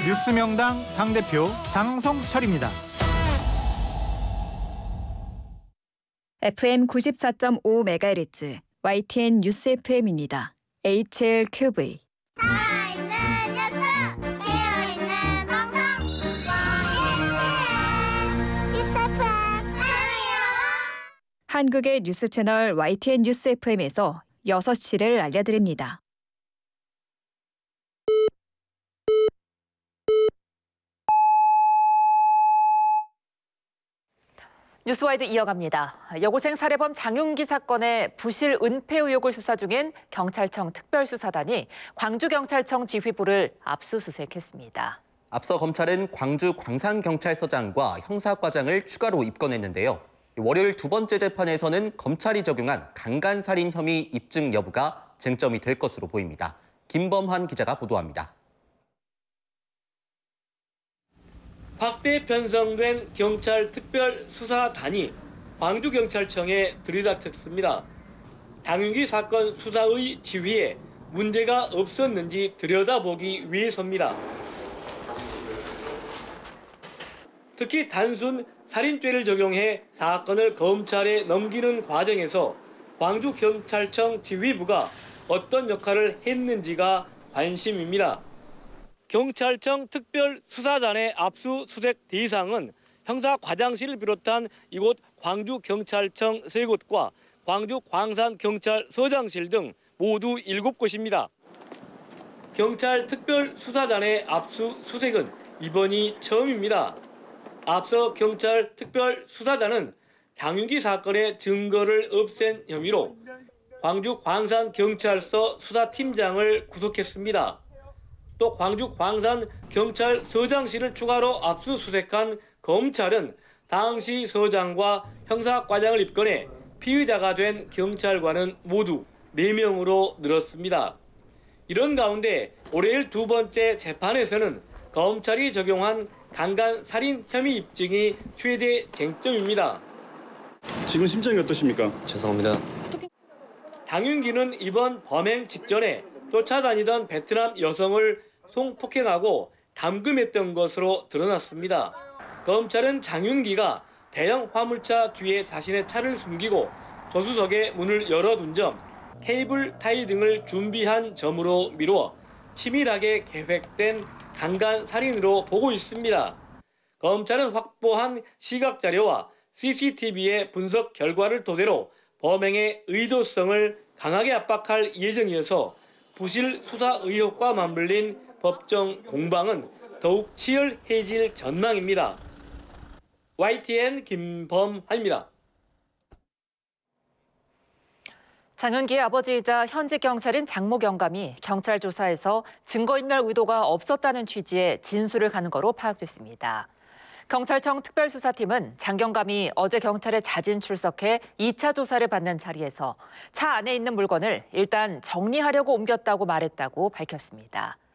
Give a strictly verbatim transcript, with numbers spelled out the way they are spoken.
뉴스명당 당대표 장성철입니다. 에프엠 구십사 점 오 메가헤르츠 와이티엔 뉴스 에프엠입니다. 에이치엘큐브이 살아있는 뉴스, 깨어있는 방송, 와이티엔 뉴스 에프엠 사랑해요. 한국의 뉴스 채널 와이티엔 뉴스 에프엠에서 여섯 시를 알려드립니다. 뉴스와이드 이어갑니다. 여고생 살해범 장윤기 사건의 부실 은폐 의혹을 수사 중인 경찰청 특별수사단이 광주경찰청 지휘부를 압수수색했습니다. 앞서 검찰은 광주 광산경찰서장과 형사과장을 추가로 입건했는데요. 월요일 두 번째 재판에서는 검찰이 적용한 강간살인 혐의 입증 여부가 쟁점이 될 것으로 보입니다. 김범환 기자가 보도합니다. 확대 편성된 경찰 특별수사단이 광주경찰청에 들이닥쳤습니다. 장윤기 사건 수사의 지휘에 문제가 없었는지 들여다보기 위해서입니다. 특히 단순 살인죄를 적용해 사건을 검찰에 넘기는 과정에서 광주경찰청 지휘부가 어떤 역할을 했는지가 관심입니다. 경찰청 특별수사단의 압수수색 대상은 형사과장실을 비롯한 이곳 광주경찰청 세 곳과 광주 광산경찰서장실 등 모두 일곱 곳입니다. 경찰 특별수사단의 압수수색은 이번이 처음입니다. 앞서 경찰 특별수사단은 장윤기 사건의 증거를 없앤 혐의로 광주 광산경찰서 수사팀장을 구속했습니다. 또 광주 광산경찰서장실을 추가로 압수수색한 검찰은 당시 서장과 형사과장을 입건해 피의자가 된 경찰관은 모두 네 명으로 늘었습니다. 이런 가운데 월요일 두 번째 재판에서는 검찰이 적용한 강간살인 혐의 입증이 최대 쟁점입니다. 지금 심정이 어떠십니까? 죄송합니다. 장윤기는 이번 범행 직전에 쫓아다니던 베트남 여성을 성폭행하고 감금했던 것으로 드러났습니다. 검찰은 장윤기가 대형 화물차 뒤에 자신의 차를 숨기고 조수석에 문을 열어둔 점, 케이블 타이 등을 준비한 점으로 미루어 치밀하게 계획된 강간살인으로 보고 있습니다. 검찰은 확보한 시각자료와 씨씨티비의 분석 결과를 토대로 범행의 의도성을 강하게 압박할 예정이어서 부실 수사 의혹과 맞물린 법정 공방은 더욱 치열해질 전망입니다. 와이티엔 김범환입니다. 장윤기의 아버지이자 현직 경찰인 장모 경감이 경찰 조사에서 증거인멸 의도가 없었다는 취지의 진술을 가는 거로 파악됐습니다. 경찰청 특별수사팀은 장 경감이 어제 경찰에 자진 출석해 이 차 조사를 받는 자리에서 차 안에 있는 물건을 일단 정리하려고 옮겼다고 말했다고 밝혔습니다.